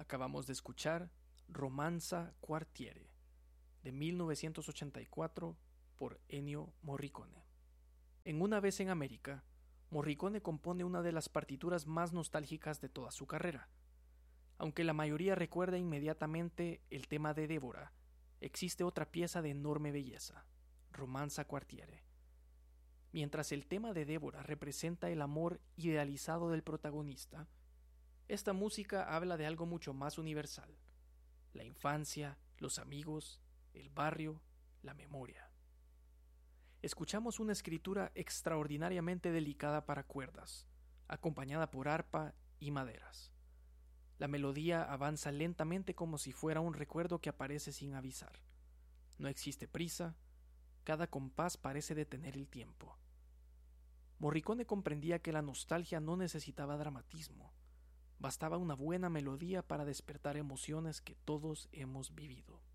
Acabamos de escuchar Romanza Quartiere, de 1984, por Ennio Morricone. En Una vez en América, Morricone compone una de las partituras más nostálgicas de toda su carrera. Aunque la mayoría recuerda inmediatamente el tema de Débora, existe otra pieza de enorme belleza, Romanza Quartiere. Mientras el tema de Débora representa el amor idealizado del protagonista, esta música habla de algo mucho más universal: la infancia, los amigos, el barrio, la memoria. Escuchamos una escritura extraordinariamente delicada para cuerdas, acompañada por arpa y maderas. La melodía avanza lentamente como si fuera un recuerdo que aparece sin avisar. No existe prisa, cada compás parece detener el tiempo. Morricone comprendía que la nostalgia no necesitaba dramatismo. Bastaba una buena melodía para despertar emociones que todos hemos vivido.